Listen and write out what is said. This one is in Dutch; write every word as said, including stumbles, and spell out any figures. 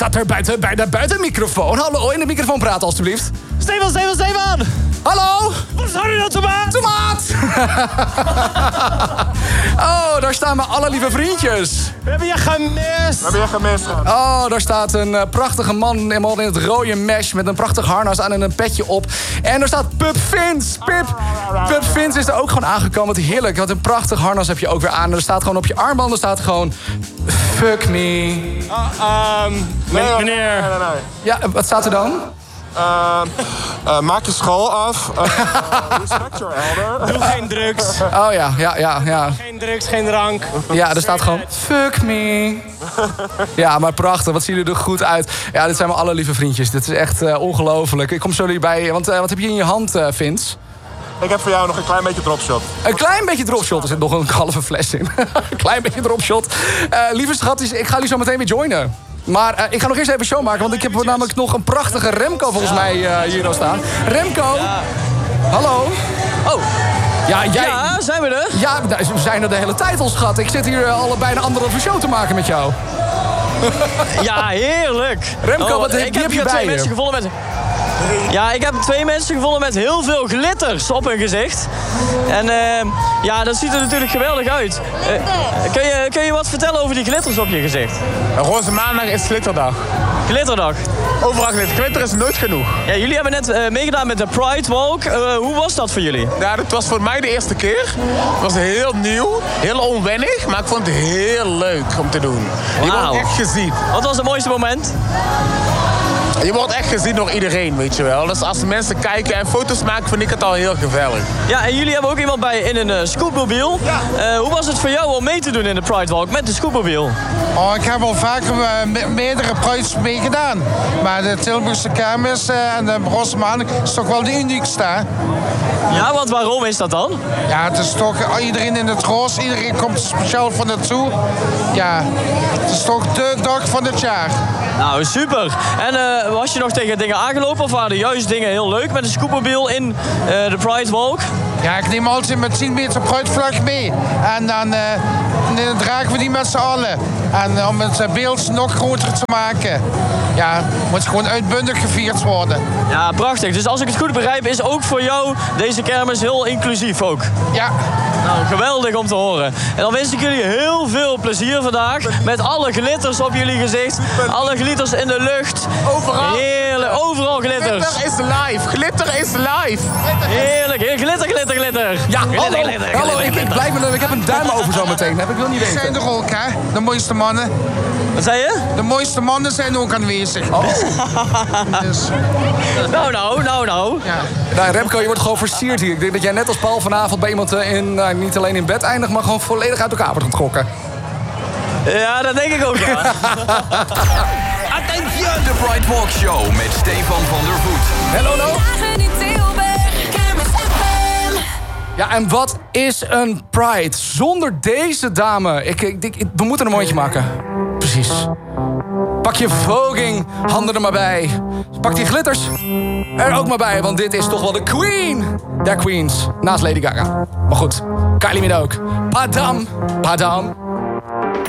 staat er buiten bij de buitenmicrofoon. Hallo, in de microfoon praten alstublieft. Stefan, Stefan, Stefan! Hallo? Wat is er nou, tomaat? Tomaat! Oh, daar staan mijn allerlieve vriendjes. We hebben je gemist. We hebben je gemist. Oh, daar staat een uh, prachtige man helemaal in het rode mesh... met een prachtig harnas aan en een petje op. En daar staat Pup Vince. Pip. Pup Vince is er ook gewoon aangekomen. Wat heerlijk. Wat een prachtig harnas heb je ook weer aan. En er staat gewoon op je armband, er staat gewoon... Fuck me. Uh, um, Nee, nee, meneer. Nee, nee, nee. Ja, wat staat er dan? Uh, uh, maak je school af. Uh, respect your elder. Doe geen drugs. Oh ja, ja, ja, ja. Geen drugs, geen drank. Ja, er staat gewoon fuck me. Ja, maar prachtig. Wat zien jullie er goed uit. Ja, dit zijn mijn allerlieve vriendjes. Dit is echt uh, ongelooflijk. Ik kom zo hierbij. Want uh, wat heb je in je hand, uh, Vince? Ik heb voor jou nog een klein beetje dropshot. Een klein beetje dropshot. Er zit nog een halve fles in. Een klein beetje dropshot. Uh, lieve schatjes, ik ga jullie zo meteen weer joinen. Maar uh, ik ga nog eerst even show maken. Want ik heb namelijk nog een prachtige Remco volgens mij uh, hier al staan. Remco. Ja. Hallo. Oh. Ja, jij... Ja, zijn we er? Ja, we zijn er de hele tijd al, schat. Ik zit hier al bijna anderhalve show te maken met jou. Ja, heerlijk. Remco, wat heb, ik heb heb je hier bij twee je? mensen gevonden met... Ja, ik heb twee mensen gevonden met heel veel glitters op hun gezicht. En uh, ja, dat ziet er natuurlijk geweldig uit. Uh, kun, je, kun je wat vertellen over die glitters op je gezicht? Roze maandag is glitterdag. Glitterdag. Overal glitter. Glitter is nooit genoeg. Ja, jullie hebben net uh, meegedaan met de Pride Walk. Uh, hoe was dat voor jullie? Ja, dat was voor mij de eerste keer. Het was heel nieuw, heel onwennig, maar ik vond het heel leuk om te doen. Je Wauw. wordt echt gezien. Wat was het mooiste moment? Je wordt echt gezien door iedereen, weet je wel. Dus als de mensen kijken en foto's maken, vind ik het al heel geweldig. Ja, en jullie hebben ook iemand bij in een uh, scootmobiel. Ja. Uh, hoe was het voor jou om mee te doen in de Pride Walk met de scootmobiel? Oh, ik heb al vaker uh, me meerdere Prides meegedaan. Maar de Tilburgse kermis uh, en de Roze Maandag is toch wel de uniekste, hè? Ja, want waarom is dat dan? Ja, het is toch uh, iedereen in het roze, iedereen komt er speciaal voor naartoe. Ja, het is toch de dag van het jaar. Nou, super. En uh, was je nog tegen dingen aangelopen of waren juist dingen heel leuk met een scootmobiel in uh, de Pride Walk? Ja, ik neem altijd mijn tien meter Pride-vlag mee. En dan, uh, dan dragen we die met z'n allen. En uh, om het beeld nog groter te maken. Ja, moet gewoon uitbundig gevierd worden. Ja, prachtig. Dus als ik het goed begrijp, is ook voor jou deze kermis heel inclusief ook. Ja. Nou, geweldig om te horen. En dan wens ik jullie heel veel plezier vandaag. Met alle glitters op jullie gezicht. Alle glitters in de lucht. Overal. Heerlijk. Overal glitters. Glitter is live. Glitter is live. Heerlijk. Heerlijk. Glitter, glitter, glitter. Ja, hallo, glitter, glitter, hallo glitter, ik, ik, glitter. blijf me, ik heb een duim over zo meteen. Dat heb ik wil niet Die zijn weten. er ook, hè? De mooiste mannen. Wat zei je? De mooiste mannen zijn ook aanwezig. Oh. Dus, Nou, nou, nou, nou. ja. Nou, Remco, je wordt gewoon versierd hier. Ik denk dat jij net als Paul vanavond bij iemand uh, in, uh, niet alleen in bed eindigt... maar gewoon volledig uit elkaar wordt getrokken. Ja, dat denk ik ook, ja. Attention, de Pride Walk Show met Stefan van der Voet. Hallo, hallo. Dagen in Tilburg, Kermis F M. Ja, en wat is een Pride zonder deze dame? Ik, ik, ik, we moeten een mondje maken. Precies. Pak je voging, handen er maar bij. Pak die glitters er ook maar bij, want dit is toch wel de queen der queens. Naast Lady Gaga. Maar goed, Kylie Minogue. Padam, padam.